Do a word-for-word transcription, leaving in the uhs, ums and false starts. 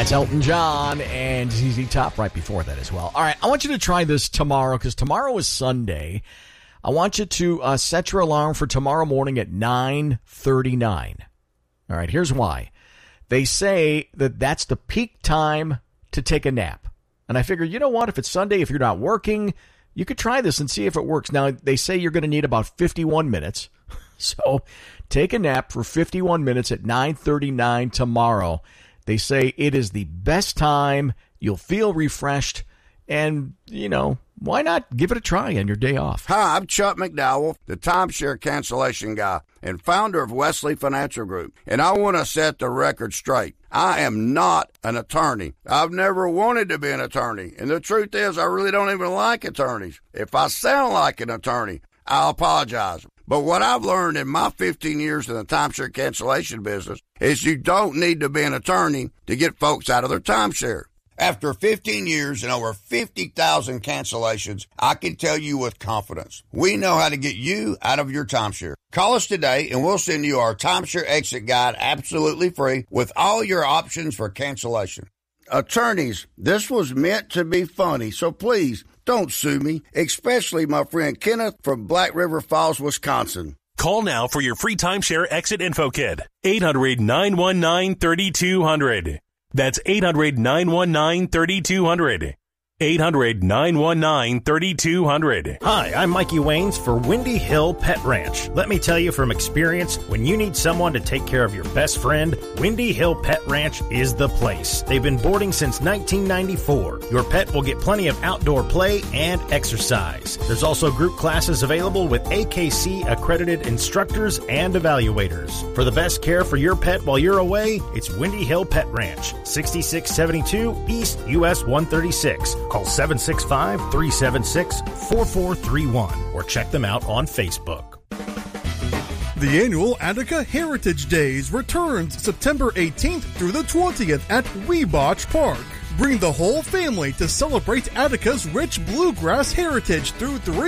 That's Elton John and Z Z Top right before that as well. All right, I want you to try this tomorrow because tomorrow is Sunday. I want you to uh, set your alarm for tomorrow morning at nine thirty-nine. All right, here's why. They say that that's the peak time to take a nap. And I figure, you know what? If it's Sunday, if you're not working, you could try this and see if it works. Now, they say you're going to need about fifty-one minutes. So take a nap for fifty-one minutes at nine thirty-nine tomorrow. They say it is the best time. You'll feel refreshed. And, you know, why not give it a try on your day off? Hi, I'm Chuck McDowell, the timeshare cancellation guy and founder of Wesley Financial Group. And I want to set the record straight. I am not an attorney. I've never wanted to be an attorney. And the truth is, I really don't even like attorneys. If I sound like an attorney, I'll apologize. But what I've learned in my fifteen years in the timeshare cancellation business is you don't need to be an attorney to get folks out of their timeshare. After fifteen years and over fifty thousand cancellations, I can tell you with confidence, we know how to get you out of your timeshare. Call us today and we'll send you our timeshare exit guide absolutely free with all your options for cancellation. Attorneys, this was meant to be funny, so please don't sue me, especially my friend Kenneth from Black River Falls, Wisconsin. Call now for your free timeshare exit info kit. eight hundred, nine one nine, three two zero zero. That's eight hundred, nine one nine, three two zero zero. eight hundred, nine one nine, three two zero zero. Hi, I'm Mikey Waynes for Windy Hill Pet Ranch. Let me tell you from experience, when you need someone to take care of your best friend, Windy Hill Pet Ranch is the place. They've been boarding since nineteen ninety-four. Your pet will get plenty of outdoor play and exercise. There's also group classes available with A K C accredited instructors and evaluators. For the best care for your pet while you're away, it's Windy Hill Pet Ranch, sixty-six seventy-two East U S one thirty-six. Call seven six five, three seven six, four four three one or check them out on Facebook. The annual Attica Heritage Days returns September eighteenth through the twentieth at Weebotch Park. Bring the whole family to celebrate Attica's rich bluegrass heritage through three